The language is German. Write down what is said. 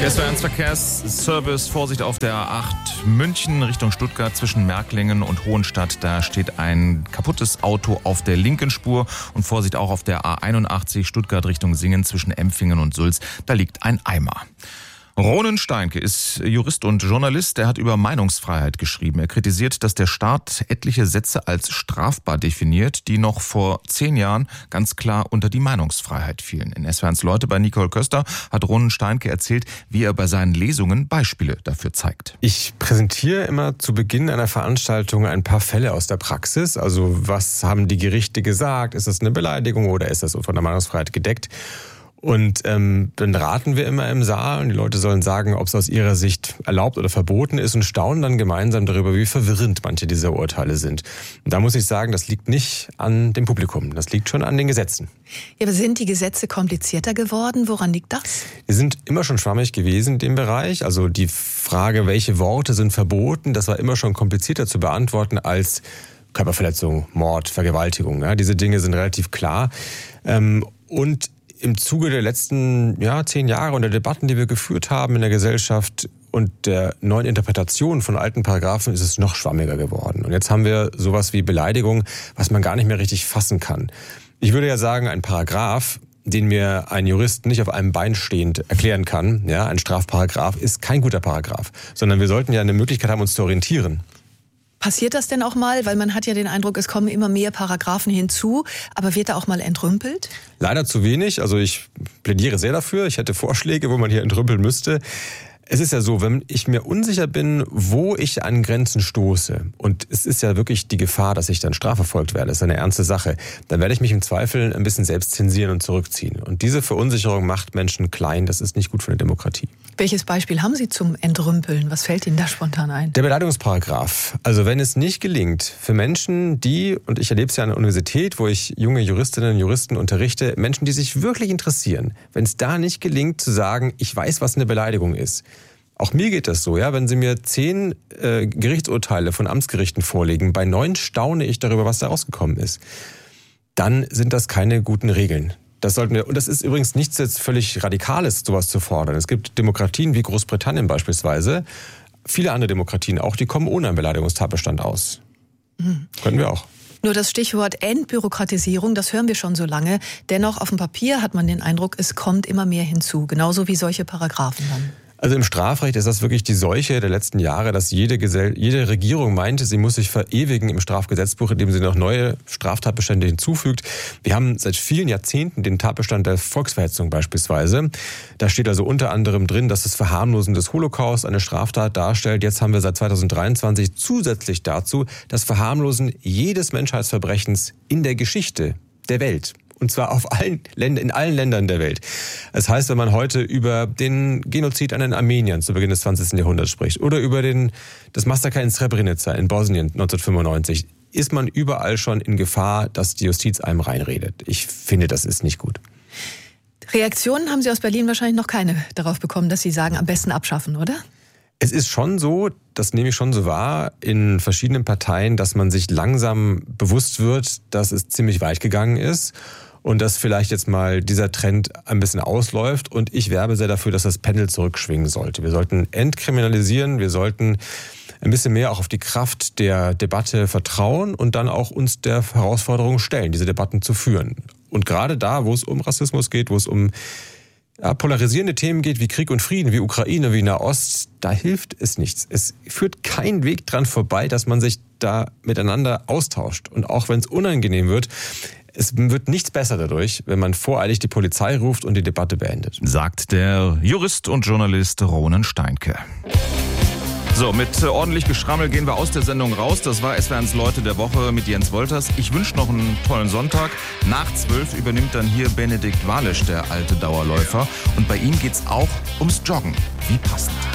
SWR1 Verkehrsservice, Vorsicht auf der A8 München Richtung Stuttgart zwischen Märklingen und Hohenstadt. Da steht ein kaputtes Auto auf der linken Spur und Vorsicht auch auf der A81 Stuttgart Richtung Singen zwischen Empfingen und Sulz. Da liegt ein Eimer. Ronen Steinke ist Jurist und Journalist. Er hat über Meinungsfreiheit geschrieben. Er kritisiert, dass der Staat etliche Sätze als strafbar definiert, die noch vor 10 Jahren ganz klar unter die Meinungsfreiheit fielen. In SWR1 Leute bei Nicole Köster hat Ronen Steinke erzählt, wie er bei seinen Lesungen Beispiele dafür zeigt. Ich präsentiere immer zu Beginn einer Veranstaltung ein paar Fälle aus der Praxis. Also was haben die Gerichte gesagt? Ist das eine Beleidigung oder ist das von der Meinungsfreiheit gedeckt? Und dann raten wir immer im Saal und die Leute sollen sagen, ob es aus ihrer Sicht erlaubt oder verboten ist und staunen dann gemeinsam darüber, wie verwirrend manche dieser Urteile sind. Und da muss ich sagen, das liegt nicht an dem Publikum, das liegt schon an den Gesetzen. Ja, aber sind die Gesetze komplizierter geworden? Woran liegt das? Die sind immer schon schwammig gewesen in dem Bereich. Also die Frage, welche Worte sind verboten, das war immer schon komplizierter zu beantworten als Körperverletzung, Mord, Vergewaltigung. Ja, diese Dinge sind relativ klar. Und im Zuge der letzten 10 Jahre und der Debatten, die wir geführt haben in der Gesellschaft und der neuen Interpretation von alten Paragraphen, ist es noch schwammiger geworden. Und jetzt haben wir sowas wie Beleidigung, was man gar nicht mehr richtig fassen kann. Ich würde ja sagen, ein Paragraph, den mir ein Jurist nicht auf einem Bein stehend erklären kann, ein Strafparagraph, ist kein guter Paragraph, sondern wir sollten ja eine Möglichkeit haben, uns zu orientieren. Passiert das denn auch mal? Weil man hat ja den Eindruck, es kommen immer mehr Paragraphen hinzu. Aber wird da auch mal entrümpelt? Leider zu wenig. Also ich plädiere sehr dafür. Ich hätte Vorschläge, wo man hier entrümpeln müsste. Es ist ja so, wenn ich mir unsicher bin, wo ich an Grenzen stoße, und es ist ja wirklich die Gefahr, dass ich dann strafverfolgt werde, das ist eine ernste Sache, dann werde ich mich im Zweifel ein bisschen selbst zensieren und zurückziehen. Und diese Verunsicherung macht Menschen klein, das ist nicht gut für eine Demokratie. Welches Beispiel haben Sie zum Entrümpeln? Was fällt Ihnen da spontan ein? Der Beleidigungsparagraph. Also wenn es nicht gelingt, für Menschen, die, und ich erlebe es ja an der Universität, wo ich junge Juristinnen und Juristen unterrichte, Menschen, die sich wirklich interessieren, wenn es da nicht gelingt zu sagen, ich weiß, was eine Beleidigung ist. Auch mir geht das so, wenn Sie mir 10 Gerichtsurteile von Amtsgerichten vorlegen, bei 9 staune ich darüber, was da rausgekommen ist. Dann sind das keine guten Regeln. Das sollten wir, und das ist übrigens nichts jetzt völlig Radikales, sowas zu fordern. Es gibt Demokratien wie Großbritannien beispielsweise, viele andere Demokratien auch, die kommen ohne einen Beleidigungstatbestand aus. Können wir auch. Nur das Stichwort Entbürokratisierung, das hören wir schon so lange. Dennoch auf dem Papier hat man den Eindruck, es kommt immer mehr hinzu, genauso wie solche Paragraphen dann. Also im Strafrecht ist das wirklich die Seuche der letzten Jahre, dass jede Regierung meinte, sie muss sich verewigen im Strafgesetzbuch, indem sie noch neue Straftatbestände hinzufügt. Wir haben seit vielen Jahrzehnten den Tatbestand der Volksverhetzung beispielsweise. Da steht also unter anderem drin, dass das Verharmlosen des Holocaust eine Straftat darstellt. Jetzt haben wir seit 2023 zusätzlich dazu das Verharmlosen jedes Menschheitsverbrechens in der Geschichte der Welt. Und zwar in allen Ländern der Welt. Das heißt, wenn man heute über den Genozid an den Armeniern zu Beginn des 20. Jahrhunderts spricht oder über das Massaker in Srebrenica in Bosnien 1995, ist man überall schon in Gefahr, dass die Justiz einem reinredet. Ich finde, das ist nicht gut. Reaktionen haben Sie aus Berlin wahrscheinlich noch keine darauf bekommen, dass Sie sagen, am besten abschaffen, oder? Es ist schon so, das nehme ich schon so wahr, in verschiedenen Parteien, dass man sich langsam bewusst wird, dass es ziemlich weit gegangen ist. Und dass vielleicht jetzt mal dieser Trend ein bisschen ausläuft. Und ich werbe sehr dafür, dass das Pendel zurückschwingen sollte. Wir sollten entkriminalisieren, wir sollten ein bisschen mehr auch auf die Kraft der Debatte vertrauen und dann auch uns der Herausforderung stellen, diese Debatten zu führen. Und gerade da, wo es um Rassismus geht, wo es um polarisierende Themen geht, wie Krieg und Frieden, wie Ukraine, wie Nahost, da hilft es nichts. Es führt kein Weg dran vorbei, dass man sich da miteinander austauscht. Und auch wenn es unangenehm wird, es wird nichts besser dadurch, wenn man voreilig die Polizei ruft und die Debatte beendet. Sagt der Jurist und Journalist Ronen Steinke. So, mit ordentlich Geschrammel gehen wir aus der Sendung raus. Das war SWR1 Leute der Woche mit Jens Wolters. Ich wünsche noch einen tollen Sonntag. Nach 12 übernimmt dann hier Benedikt Walisch, der alte Dauerläufer. Und bei ihm geht's auch ums Joggen. Wie passend.